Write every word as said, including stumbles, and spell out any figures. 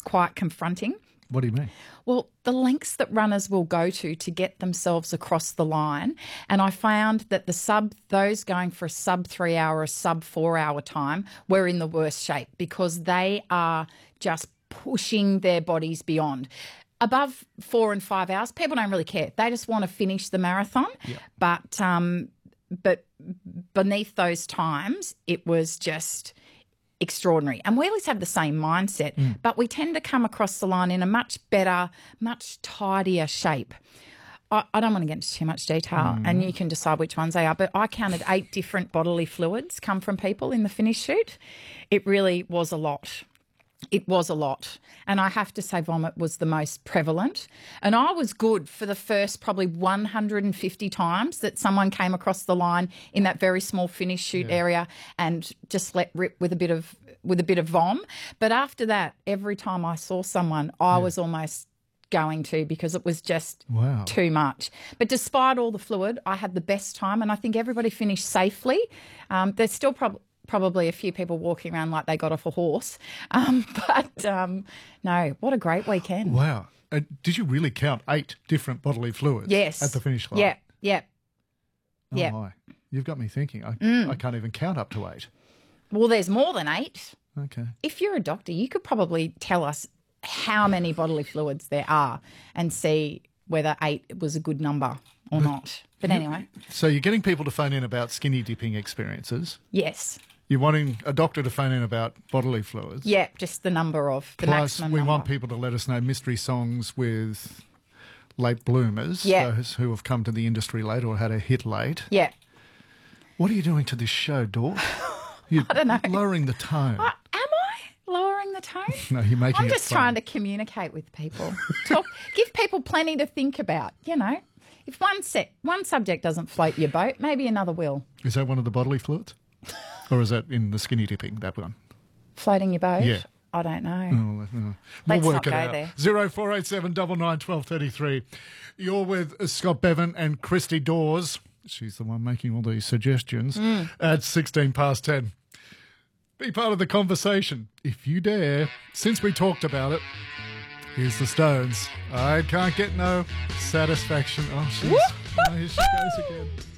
quite confronting. What do you mean? Well, the lengths that runners will go to to get themselves across the line, and I found that the sub those going for a sub three hour or sub four hour time were in the worst shape because they are just pushing their bodies beyond. Above four and five hours, people don't really care. They just want to finish the marathon. Yeah. But um, but beneath those times, it was just extraordinary. And we always have the same mindset, mm. but we tend to come across the line in a much better, much tidier shape. I, I don't want to get into too much detail, mm. and you can decide which ones they are, but I counted eight different bodily fluids come from people in the finish shoot. It really was a lot. It was a lot. And I have to say vomit was the most prevalent. And I was good for the first probably one hundred fifty times that someone came across the line in that very small finish shoot yeah. area and just let rip with a bit of with a bit of vom. But after that, every time I saw someone, I yeah. was almost going to because it was just wow. too much. But despite all the fluid, I had the best time and I think everybody finished safely. Um, there's still probably Probably a few people walking around like they got off a horse. Um, but um, no, what a great weekend. Wow. Uh, did you really count eight different bodily fluids yes. at the finish line? Yeah, yeah. Oh, yeah. my. You've got me thinking. I, mm. I can't even count up to eight. Well, there's more than eight. Okay. If you're a doctor, you could probably tell us how many bodily fluids there are and see whether eight was a good number or but, not. But anyway. So you're getting people to phone in about skinny dipping experiences. Yes. You're wanting a doctor to phone in about bodily fluids. Yeah, just the number of, the Plus, maximum we number. want people to let us know mystery songs with late bloomers, yeah. those who have come to the industry late or had a hit late. Yeah. What are you doing to this show, Dawn? You're I don't know. lowering the tone. I, am I lowering the tone? No, you're making I'm it just fun. trying to communicate with people. Talk, give people plenty to think about, you know. If one set, one subject doesn't float your boat, maybe another will. Is that one of the bodily fluids? Or is that in the skinny dipping, that one? Floating your boat? Yeah. I don't know. Oh, no. Let's we'll not work it go out. there. Zero four eight seven nine nine one two three three. You're with Scott Bevan and Christy Dawes. She's the one making all these suggestions. Mm. At sixteen past ten. Be part of the conversation, if you dare. Since we talked about it, here's the Stones. I can't get no satisfaction. Oh, she's, oh, here she goes again.